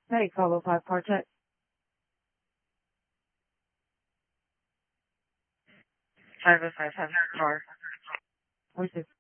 Hey, 1205 Parcheck. Five oh five have car. Where's this?